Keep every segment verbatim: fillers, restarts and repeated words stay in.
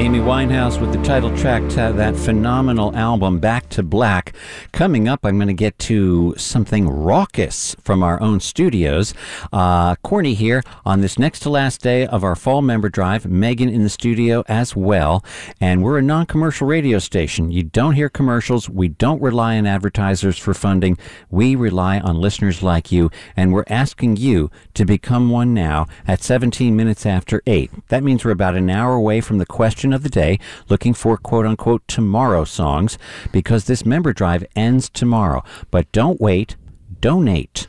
Amy Winehouse with the title track to that phenomenal album, Back to Black. Coming up, I'm going to get to something raucous from our own studios. Uh, Corny here on this next to last day of our fall member drive. Megan in the studio as well. And we're a non-commercial radio station. You don't hear commercials. We don't rely on advertisers for funding. We rely on listeners like you. And we're asking you to become one now at seventeen minutes after eight. That means we're about an hour away from the question of the day, looking for quote-unquote tomorrow songs, because this member drive ends tomorrow. But don't wait, donate.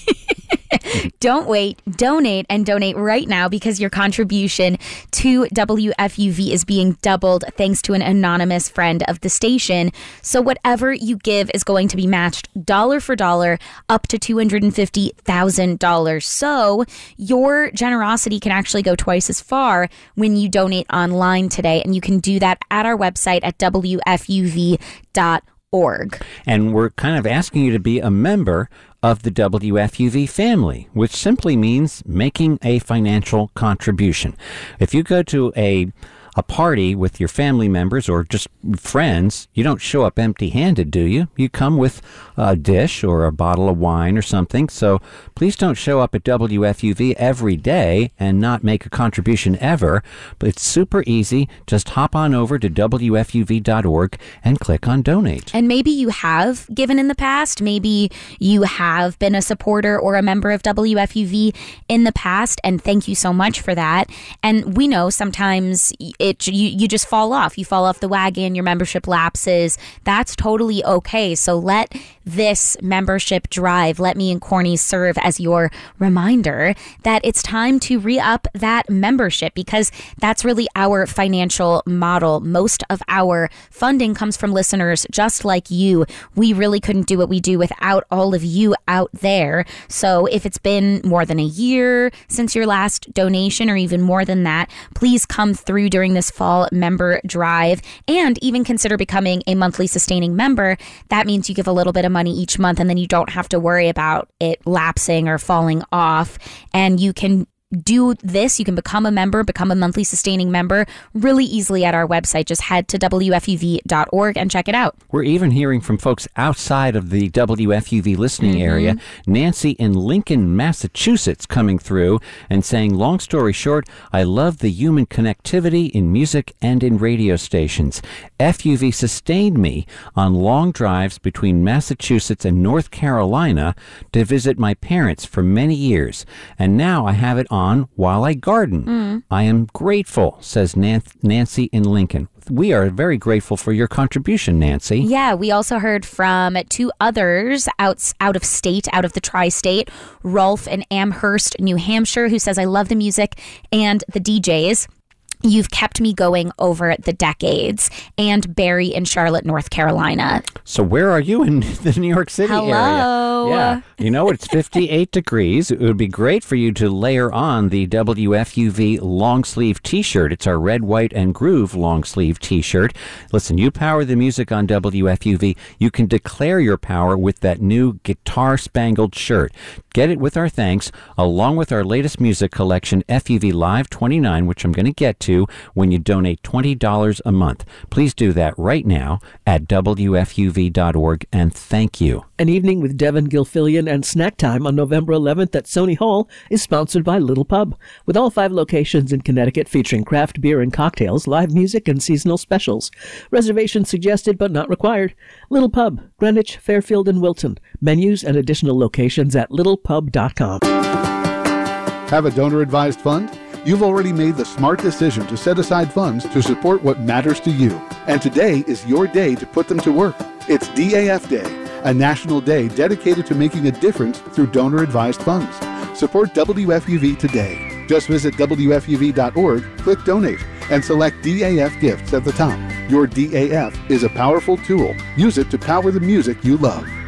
Don't wait, donate, and donate right now, because your contribution to W F U V is being doubled thanks to an anonymous friend of the station. So whatever you give is going to be matched dollar for dollar up to two hundred fifty thousand dollars. So your generosity can actually go twice as far when you donate online today, and you can do that at our website at W F U V dot org. And we're kind of asking you to be a member of the W F U V family, which simply means making a financial contribution. If you go to a a party with your family members or just friends, you don't show up empty-handed, do you? You come with a dish or a bottle of wine or something. So please don't show up at W F U V every day and not make a contribution ever. But it's super easy. Just hop on over to W F U V dot org and click on donate. And maybe you have given in the past. Maybe you have been a supporter or a member of W F U V in the past, and thank you so much for that. And we know sometimes It, you, you just fall off. You fall off the wagon. Your membership lapses. That's totally okay. So let this membership drive, let me and Corny serve as your reminder that it's time to re-up that membership, because that's really our financial model. Most of our funding comes from listeners just like you. We really couldn't do what we do without all of you out there. So if it's been more than a year since your last donation, or even more than that, please come through during this fall member drive and even consider becoming a monthly sustaining member. That means you give a little bit of money each month, and then you don't have to worry about it lapsing or falling off. And you can do this. You can become a member, become a monthly sustaining member really easily at our website. Just head to W F U V dot org and check it out. We're even hearing from folks outside of the W F U V listening Mm-hmm. area. Nancy in Lincoln, Massachusetts coming through and saying, long story short, I love the human connectivity in music and in radio stations. F U V sustained me on long drives between Massachusetts and North Carolina to visit my parents for many years. And now I have it on while I garden. Mm. I am grateful, says Nancy in Lincoln. We are very grateful for your contribution, Nancy. Yeah, we also heard from two others out, out of state, out of the tri-state, Rolf in Amherst, New Hampshire, who says, I love the music and the D Js. You've kept me going over the decades. And Barry in Charlotte, North Carolina. So where are you in the New York City Hello. area? Yeah. You know, it's fifty-eight degrees. It would be great for you to layer on the W F U V long sleeve t-shirt. It's our red, white, and groove long sleeve t-shirt. Listen, you power the music on W F U V. You can declare your power with that new guitar spangled shirt. Get it with our thanks, along with our latest music collection, F U V Live twenty-nine, which I'm going to get to when you donate twenty dollars a month. Please do that right now at W F U V dot org, and thank you. An Evening with Devin Gilfillian and Snack Time on November eleventh at Sony Hall is sponsored by Little Pub, with all five locations in Connecticut featuring craft beer and cocktails, live music, and seasonal specials. Reservations suggested but not required. Little Pub, Greenwich, Fairfield, and Wilton. Menus and additional locations at little pub dot com. Have a donor-advised fund? You've already made the smart decision to set aside funds to support what matters to you. And today is your day to put them to work. It's D A F Day, a national day dedicated to making a difference through donor-advised funds. Support W F U V today. Just visit W F U V dot org, click Donate, and select D A F Gifts at the top. Your D A F is a powerful tool. Use it to power the music you love.